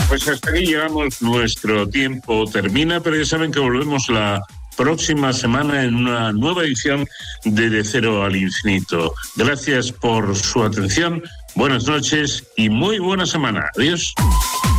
Pues hasta aquí llegamos, nuestro tiempo termina, pero ya saben que volvemos la próxima semana en una nueva edición de Cero al Infinito. Gracias por su atención, buenas noches y muy buena semana. Adiós.